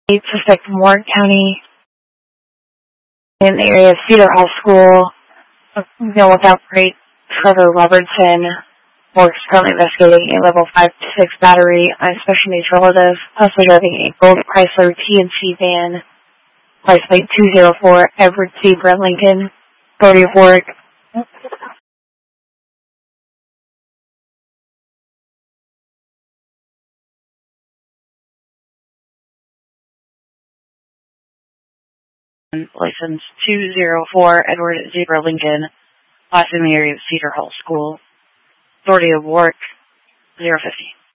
suspect from Warren County in the area of Cedar Hall School. Male without grade Trevor Robertson. Works currently investigating a level 5 to 6 battery on a special needs relative, possibly driving a gold Chrysler TNC van. License plate 204 Edward C. Brett Lincoln, 30 of Warwick. License 204 Edward Zebra Lincoln, last in the area of Cedar Hall School, Authority of Warwick, 050.